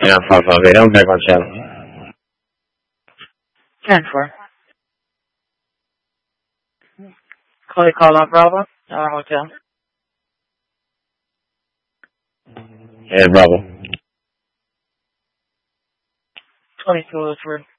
Yeah, 558. I'm back on channel. 10-4. Call on Bravo, our hotel. Yeah, Bravo. 22 is word.